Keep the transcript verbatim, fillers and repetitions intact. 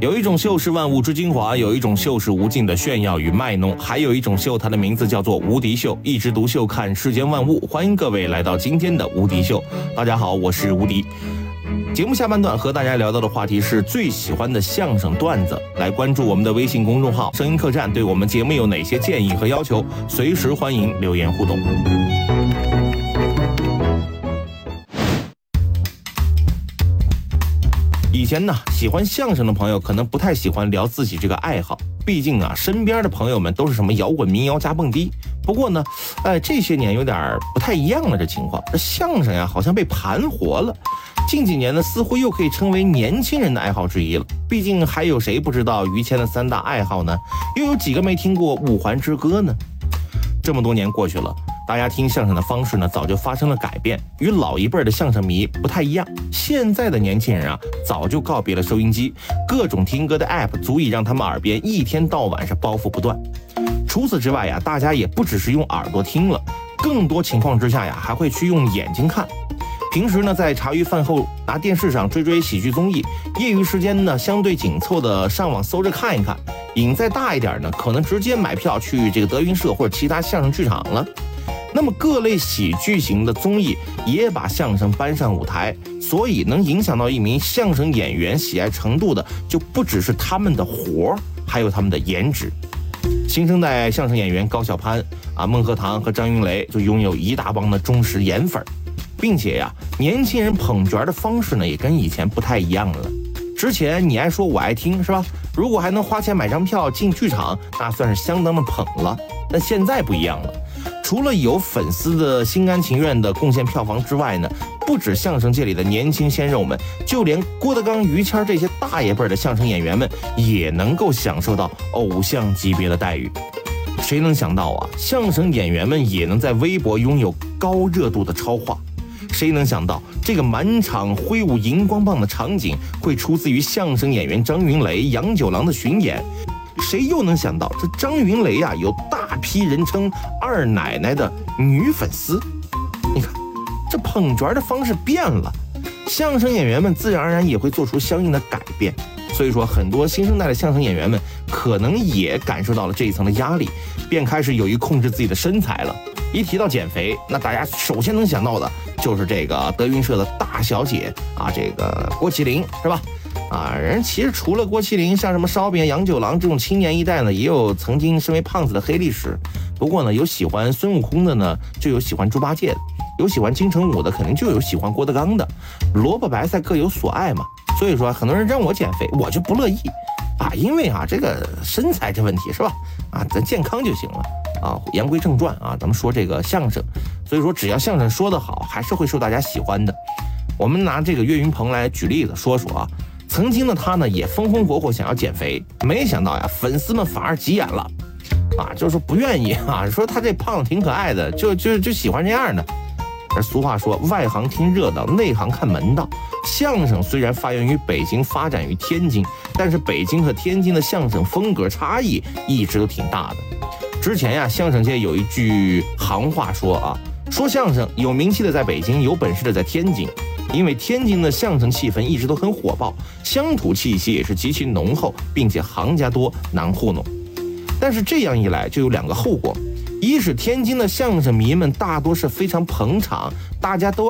有一种秀是万物之精华，有一种秀是无尽的炫耀与卖弄，还有一种秀，它的名字叫做无敌秀。一枝独秀看世间万物，欢迎各位来到今天的无敌秀。大家好，我是无敌。节目下半段和大家聊到的话题是最喜欢的相声段子，来关注我们的微信公众号声音客栈，对我们节目有哪些建议和要求，随时欢迎留言互动。以前呢，喜欢相声的朋友可能不太喜欢聊自己这个爱好，毕竟啊，身边的朋友们都是什么摇滚、民谣加蹦迪。不过呢，呃，这些年有点不太一样了，这情况，这相声呀好像被盘活了。近几年呢，似乎又可以称为年轻人的爱好之一了。毕竟还有谁不知道于谦的三大爱好呢？又有几个没听过五环之歌呢？这么多年过去了，大家听相声的方式呢，早就发生了改变，与老一辈的相声迷不太一样。现在的年轻人啊，早就告别了收音机，各种听歌的 app 足以让他们耳边一天到晚是包袱不断。除此之外呀，大家也不只是用耳朵听了，更多情况之下呀，还会去用眼睛看。平时呢，在茶余饭后拿电视上追追喜剧综艺，业余时间呢相对紧凑的上网搜着看一看，瘾再大一点呢，可能直接买票去这个德云社或者其他相声剧场了。那么各类喜剧型的综艺也把相声搬上舞台，所以能影响到一名相声演员喜爱程度的，就不只是他们的活，还有他们的颜值。新生代相声演员高晓攀啊、孟鹤堂和张云雷就拥有一大帮的忠实颜粉，并且呀，年轻人捧角的方式呢，也跟以前不太一样了。之前你爱说我爱听是吧？如果还能花钱买张票进剧场，那算是相当的捧了。但现在不一样了，除了有粉丝的心甘情愿的贡献票房之外呢，不止相声界里的年轻鲜肉们，就连郭德纲、于谦这些大爷辈的相声演员们，也能够享受到偶像级别的待遇。谁能想到啊，相声演员们也能在微博拥有高热度的超话？谁能想到这个满场挥舞荧光棒的场景会出自于相声演员张云雷、杨九郎的巡演？谁又能想到这张云雷啊，有大批人称二奶奶的女粉丝？你看，这捧角的方式变了，相声演员们自然而然也会做出相应的改变。所以说，很多新生代的相声演员们可能也感受到了这一层的压力，便开始有意控制自己的身材了。一提到减肥，那大家首先能想到的就是这个德云社的大小姐啊，这个郭麒麟是吧？啊，人其实除了郭麒麟，像什么烧饼、杨九郎这种青年一代呢，也有曾经身为胖子的黑历史。不过呢，有喜欢孙悟空的呢，就有喜欢猪八戒的；有喜欢金城武的，肯定就有喜欢郭德纲的。萝卜白菜各有所爱嘛。所以说，很多人让我减肥，我就不乐意啊，因为啊，这个身材这问题是吧？啊，咱健康就行了。啊，言归正传啊，咱们说这个相声，所以说只要相声说得好，还是会受大家喜欢的。我们拿这个岳云鹏来举例子说说啊，曾经的他呢也风风火火想要减肥，没想到呀，粉丝们反而急眼了，啊，就是说不愿意啊，说他这胖子挺可爱的，就就就喜欢这样的。而俗话说，外行听热闹，内行看门道。相声虽然发源于北京，发展于天津，但是北京和天津的相声风格差异一直都挺大的。之前呀，相声界有一句行话说啊，说相声有名气的在北京，有本事的在天津。因为天津的相声气氛一直都很火爆，乡土气息也是极其浓厚，并且行家多，难糊弄。但是这样一来就有两个后果，一是天津的相声迷们大多是非常捧场，大家都